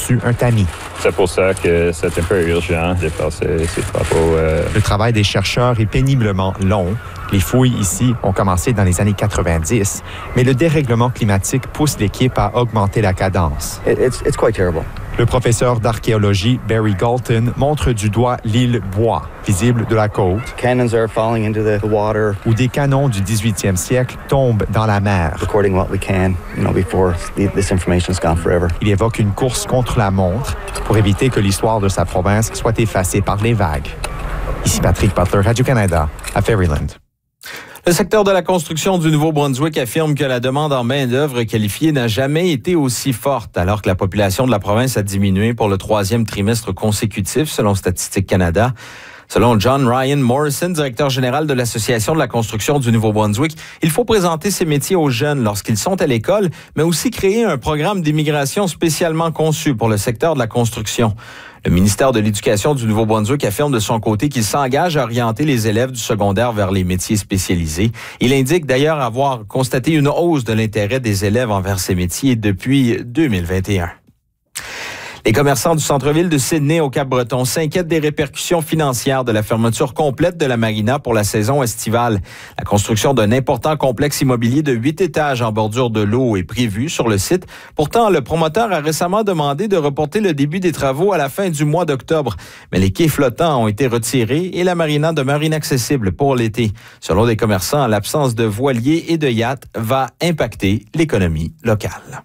reçu un tamis. C'est pour ça que c'est un peu urgent de faire ces travaux. Le travail des chercheurs est péniblement long. Les fouilles ici ont commencé dans les années 90, mais le dérèglement climatique pousse l'équipe à augmenter la cadence. It's quite terrible. Le professeur d'archéologie Barry Galton montre du doigt l'île Bois, visible de la côte, Cannons are falling into the water. où des canons du 18e siècle tombent dans la mer. Recording what we can, before this information is gone forever. Il évoque une course contre la montre pour éviter que l'histoire de sa province soit effacée par les vagues. Ici Patrick Butler, Radio-Canada, à Ferryland. Le secteur de la construction du Nouveau-Brunswick affirme que la demande en main-d'œuvre qualifiée n'a jamais été aussi forte, alors que la population de la province a diminué pour le 3e trimestre consécutif, selon Statistique Canada. Selon John Ryan Morrison, directeur général de l'Association de la construction du Nouveau-Brunswick, il faut présenter ces métiers aux jeunes lorsqu'ils sont à l'école, mais aussi créer un programme d'immigration spécialement conçu pour le secteur de la construction. Le ministère de l'Éducation du Nouveau-Brunswick affirme de son côté qu'il s'engage à orienter les élèves du secondaire vers les métiers spécialisés. Il indique d'ailleurs avoir constaté une hausse de l'intérêt des élèves envers ces métiers depuis 2021. Les commerçants du centre-ville de Sydney au Cap-Breton s'inquiètent des répercussions financières de la fermeture complète de la marina pour la saison estivale. La construction d'un important complexe immobilier de 8 étages en bordure de l'eau est prévue sur le site. Pourtant, le promoteur a récemment demandé de reporter le début des travaux à la fin du mois d'octobre. Mais les quais flottants ont été retirés et la marina demeure inaccessible pour l'été. Selon des commerçants, l'absence de voiliers et de yachts va impacter l'économie locale.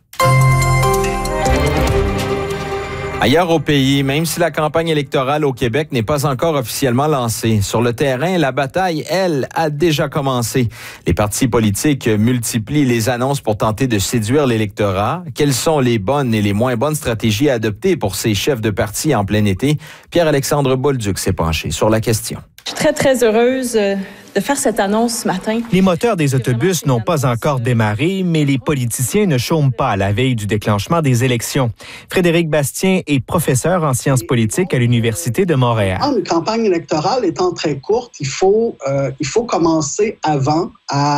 Ailleurs au pays, même si la campagne électorale au Québec n'est pas encore officiellement lancée, sur le terrain, la bataille, elle, a déjà commencé. Les partis politiques multiplient les annonces pour tenter de séduire l'électorat. Quelles sont les bonnes et les moins bonnes stratégies à adopter pour ces chefs de parti en plein été? Pierre-Alexandre Bolduc s'est penché sur la question. Je suis très, très heureuse de faire cette annonce ce matin. Les moteurs des autobus n'ont pas encore démarré, mais les politiciens ne chôment pas à la veille du déclenchement des élections. Frédéric Bastien est professeur en sciences politiques à l'Université de Montréal. Une campagne électorale étant très courte, il faut commencer avant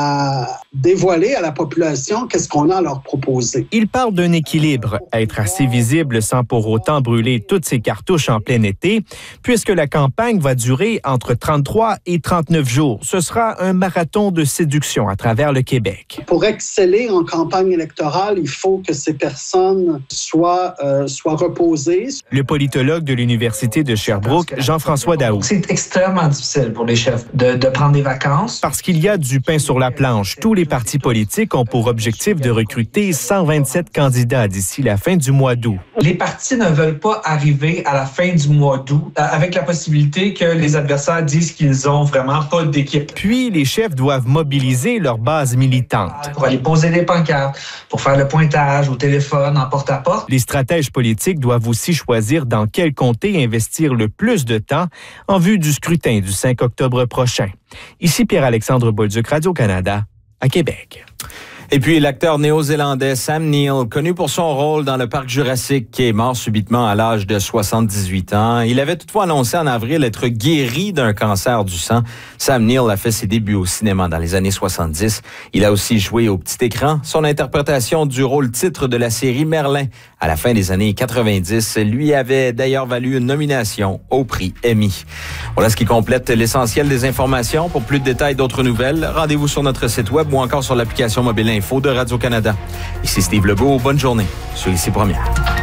à dévoiler à la population qu'est-ce qu'on a à leur proposer. Il parle d'un équilibre, être assez visible sans pour autant brûler toutes ses cartouches en plein été, puisque la campagne va durer entre 33 et 39 jours. Ce sera un marathon de séduction à travers le Québec. Pour exceller en campagne électorale, il faut que ces personnes soient reposées. Le politologue de l'Université de Sherbrooke, Jean-François Daou. C'est extrêmement difficile pour les chefs de prendre des vacances. Parce qu'il y a du pain sur la planche. Tous les partis politiques ont pour objectif de recruter 127 candidats d'ici la fin du mois d'août. Les partis ne veulent pas arriver à la fin du mois d'août avec la possibilité que les adversaires disent qu'ils ont vraiment pas d'équipe. Puis, les chefs doivent mobiliser leur base militante. Pour aller poser des pancartes, pour faire le pointage au téléphone, en porte-à-porte. Les stratèges politiques doivent aussi choisir dans quel comté investir le plus de temps en vue du scrutin du 5 octobre prochain. Ici Pierre-Alexandre Bolduc, Radio-Canada, à Québec. Et puis, l'acteur néo-zélandais Sam Neill, connu pour son rôle dans le parc Jurassique, qui est mort subitement à l'âge de 78 ans. Il avait toutefois annoncé en avril être guéri d'un cancer du sang. Sam Neill a fait ses débuts au cinéma dans les années 70. Il a aussi joué au petit écran. Son interprétation du rôle titre de la série Merlin à la fin des années 90 lui avait d'ailleurs valu une nomination au prix Emmy. Voilà ce qui complète l'essentiel des informations. Pour plus de détails, d'autres nouvelles, rendez-vous sur notre site web ou encore sur l'application mobile Info de Radio-Canada. Ici Steve Lebeau, bonne journée sur Ici Première.